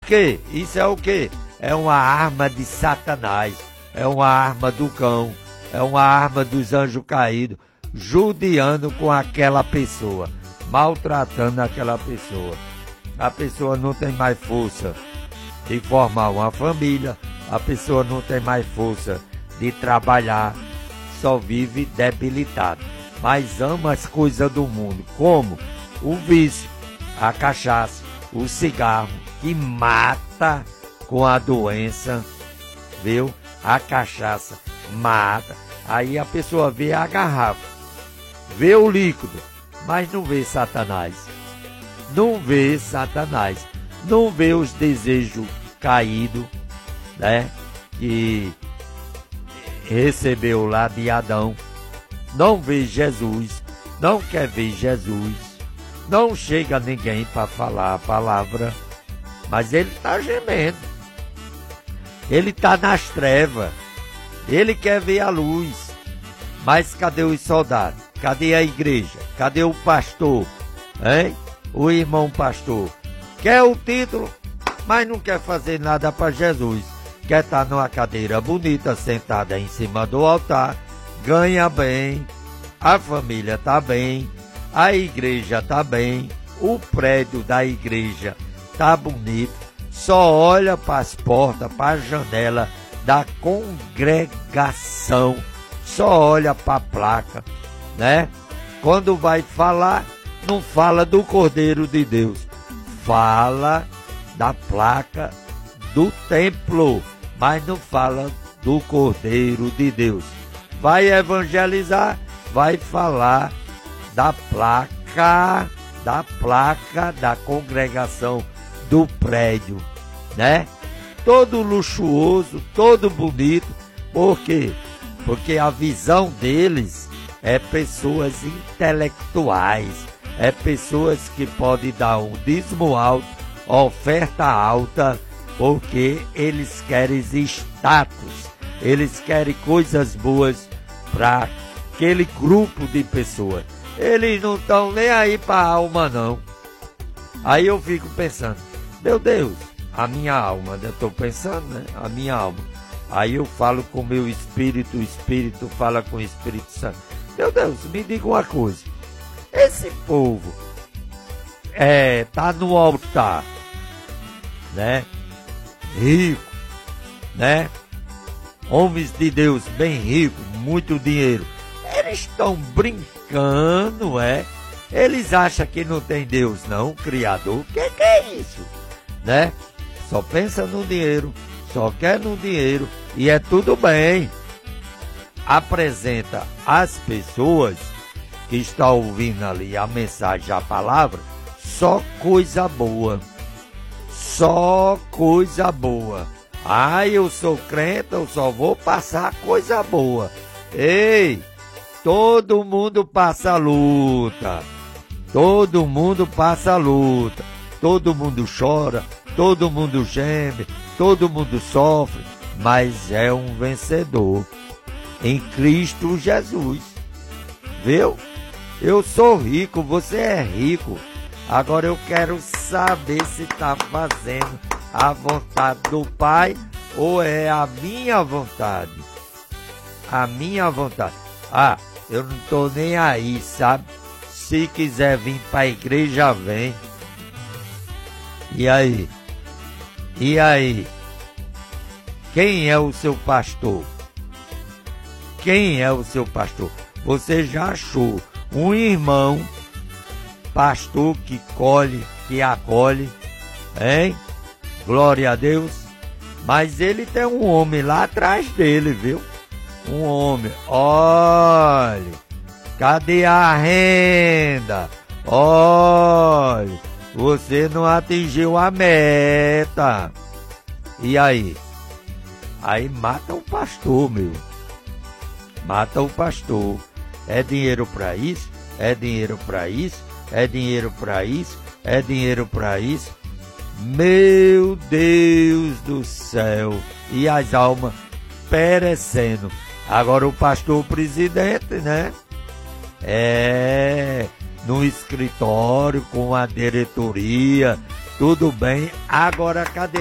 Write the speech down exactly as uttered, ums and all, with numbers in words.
quê? Isso é o quê? É uma arma de Satanás, é uma arma do cão, é uma arma dos anjos caídos, judiando com aquela pessoa, maltratando aquela pessoa. A pessoa não tem mais força de formar uma família, a pessoa não tem mais força de trabalhar, só vive debilitado, mas ama as coisas do mundo, como o vício, a cachaça, o cigarro, que mata com a doença, viu? A cachaça mata. Aí a pessoa vê a garrafa, vê o líquido, mas não vê Satanás. Não vê Satanás. Não vê os desejos caídos, né? Que recebeu lá de Adão. Não vê Jesus. Não quer ver Jesus. Não chega ninguém para falar a palavra. Mas ele está gemendo. Ele está nas trevas. Ele quer ver a luz. Mas cadê os soldados? Cadê a igreja? Cadê o pastor? Hein? O irmão pastor. Quer o título, mas não quer fazer nada para Jesus. Quer estar numa cadeira bonita, sentada em cima do altar. Ganha bem. A família está bem. A igreja está bem. O prédio da igreja tá bonito, só olha para as portas, para a janela da congregação, só olha para a placa, né? Quando vai falar, não fala do Cordeiro de Deus, fala da placa do templo, mas não fala do Cordeiro de Deus. Vai evangelizar, vai falar da placa, da placa da congregação, do prédio, né? Todo luxuoso, todo bonito. Por quê? Porque a visão deles é pessoas intelectuais, é pessoas que podem dar um dízimo alto, oferta alta, porque eles querem status, eles querem coisas boas para aquele grupo de pessoas. Eles não estão nem aí para a alma, não. Aí eu fico pensando, meu Deus, a minha alma, eu estou pensando, né? A minha alma. Aí eu falo com o meu espírito, o espírito fala com o Espírito Santo. Meu Deus, me diga uma coisa. Esse povo é, tá no altar, né? Rico, né? Homens de Deus bem ricos, muito dinheiro. Eles estão brincando, é? Eles acham que não tem Deus, não, Criador. O que, que é isso? Né? Só pensa no dinheiro, só quer no dinheiro e é tudo bem. Apresenta às pessoas que estão ouvindo ali a mensagem, a palavra, só coisa boa. Só coisa boa. Ah, eu sou crente, eu só vou passar coisa boa. Ei, todo mundo passa luta. Todo mundo passa luta. Todo mundo chora, todo mundo geme, todo mundo sofre, mas é um vencedor em Cristo Jesus. Viu? Eu sou rico, você é rico. Agora eu quero saber se está fazendo a vontade do Pai ou é a minha vontade. A minha vontade. Ah, eu não estou nem aí, sabe? Se quiser vir para a igreja, vem. E aí? E aí? Quem é o seu pastor? Quem é o seu pastor? Você já achou um irmão, pastor que colhe, que acolhe, hein? Glória a Deus. Mas ele tem um homem lá atrás dele, viu? Um homem. Olhe, cadê a renda? Olhe, você não atingiu a meta. E aí? Aí mata o pastor, meu. Mata o pastor. É dinheiro para isso, é dinheiro para isso, é dinheiro para isso, é dinheiro para isso. Meu Deus do céu. E as almas perecendo. Agora o pastor presidente, né? É, no escritório, com a diretoria, tudo bem. Agora cadê